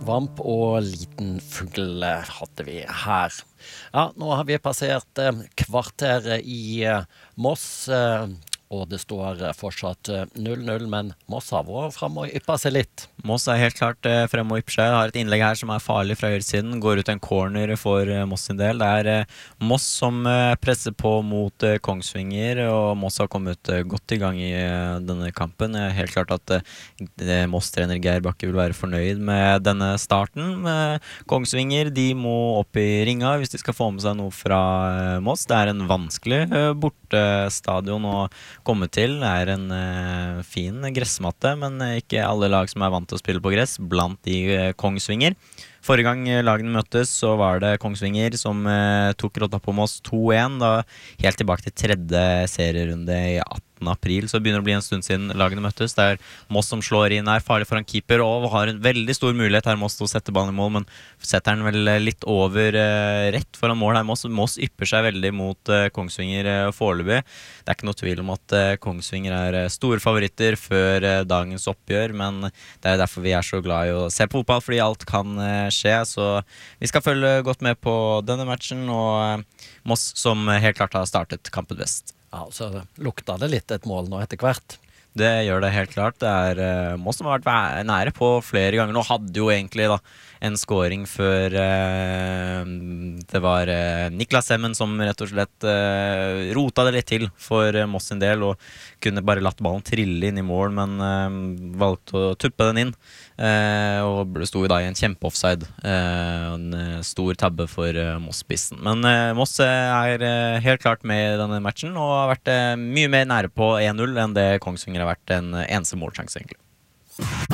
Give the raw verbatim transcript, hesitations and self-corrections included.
Vamp og liten fugl hadde vi her. Ja, nå har vi passert eh, kvarteret i eh, Moss, eh, og det står fortsatt null null, men Moss har vært frem og yppa seg litt. Moss er helt klart eh, frem og ypper seg. Har et innlegg her som er farlig fra høyresiden. Går ut en corner for eh, Moss sin del. Det er eh, Moss som eh, presser på mot eh, Kongsvinger, og Moss har kommet eh, godt i gang i eh, denne kampen. Det er helt klart at eh, Moss-trener Geir Bakke vil være fornøyd med denne starten. Eh, Kongsvinger de må opp i ringa hvis de skal få med seg noe fra eh, Moss. Det er en vanskelig eh, bortestadion å komme til. Det er en eh, fin gressmatte, men eh, ikke alle lag som er vant til å spille på gress, blant de eh, Kongsvinger. Forrige gang lagene møttes, så var det Kongsvinger som eh, tok rotta på Moss to en, da helt tilbake til tredje serierunde i attende april, så det begynner å bli en stund siden lagene møttes. Det er Moss som slår inn, er farlig foran keeper, og har en veldig stor mulighet her Moss til å sette ballen i mål, men setter den vel litt over eh, rett foran mål her. Moss, Moss ypper seg veldig mot eh, Kongsvinger eh, foreløpig. Det er ikke noe tvil om at eh, Kongsvinger er eh, store favoritter før eh, dagens oppgjør, men det er derfor vi er så glad i å se på fotball, fordi alt kan eh, skje, så vi skal følge godt med på denne matchen, og eh, Moss som helt klart har startet kampen best. Ja, så lukta det litt et mål nå etter hvert. Det gjør det helt klart. Det er uh, Moss som har vært nære på flere ganger. Nå hadde jo egentlig da en scoring før uh, det var uh, Niklas Semmen som rett og slett uh, rota det litt til for uh, Moss sin del, og kunne bare latt ballen trille inn i mål, men uh, valgte å tuppe den inn, uh, og sto da i en kjempeoffside. Uh, en uh, stor tabbe for uh, Moss-spissen. Men uh, Moss er uh, helt klart med i denne matchen, og har vært uh, mye mer nære på en null enn det Kongsvinger har vært en eneste målsjanse, egentlig.